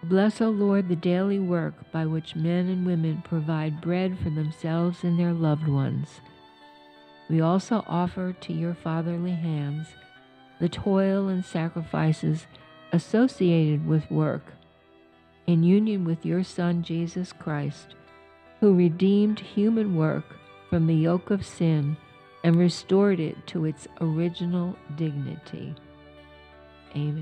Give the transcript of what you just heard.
Bless, O Lord, the daily work by which men and women provide bread for themselves and their loved ones. We also offer to your fatherly hands the toil and sacrifices associated with work, in union with your Son, Jesus Christ, who redeemed human work from the yoke of sin and restored it to its original dignity. Amen.